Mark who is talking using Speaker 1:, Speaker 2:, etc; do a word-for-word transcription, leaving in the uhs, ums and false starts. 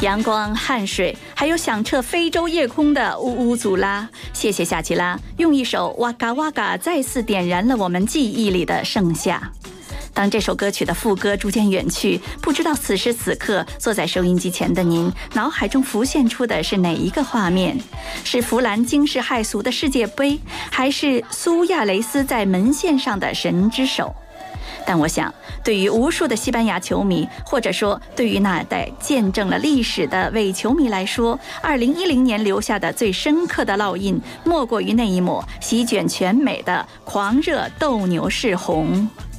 Speaker 1: 阳光、汗水，还有响彻非洲夜空的呜呜祖拉。谢谢夏奇拉，用一首哇嘎哇嘎再次点燃了我们记忆里的盛夏。当这首歌曲的副歌逐渐远去，不知道此时此刻坐在收音机前的您，脑海中浮现出的是哪一个画面？是弗兰惊世骇俗的世界杯，还是苏亚雷斯在门线上的神之手？但我想，对于无数的西班牙球迷，或者说对于那代见证了历史的伪球迷来说，二零一零年留下的最深刻的烙印，莫过于那一抹席卷全美的狂热斗牛士红。